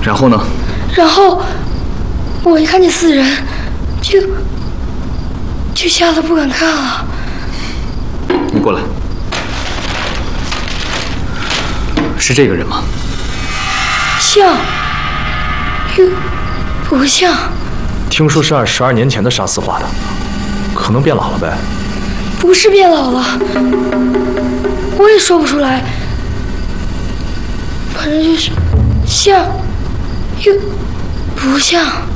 然后呢？ 然后我一看见死人，就吓得不敢看了。 你过来，是这个人吗？ 像，又不像。 听说是按12年前的杀死画的，可能变老了呗。 不是变老了，我也说不出来。反正就是像，又不像。